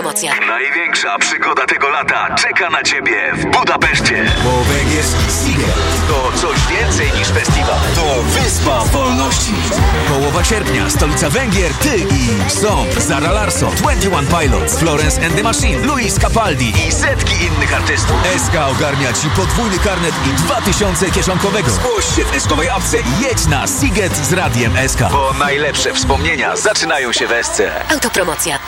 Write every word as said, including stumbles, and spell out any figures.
Autopromocja. Największa przygoda tego lata czeka na Ciebie w Budapeszcie. Bo węgier Siegel To coś więcej niż festiwal. to wyspa wolności. Połowa sierpnia, stolica Węgier, ty i Song, Zara Larsson, dwadzieścia jeden Pilots, Florence and the Machine, Luis Capaldi I setki innych artystów. S K ogarnia ci podwójny karnet i dwa tysiące kieszonkowego. Zgłoś się w eskowej apce i Jedź na Siget z Radiem S K. Bo najlepsze wspomnienia zaczynają się w Esce. Autopromocja.